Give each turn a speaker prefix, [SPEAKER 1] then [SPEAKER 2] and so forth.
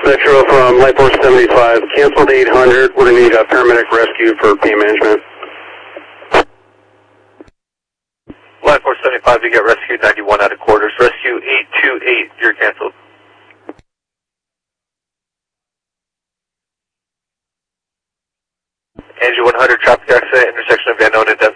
[SPEAKER 1] Metro from Light Force 75, canceled 800, we're going to need a paramedic rescue for pain management.
[SPEAKER 2] Light Force 75, you get rescue 91 out of quarters. Rescue 828, you're canceled. Angie 100, traffic accident, intersection of Van Noen and Denver.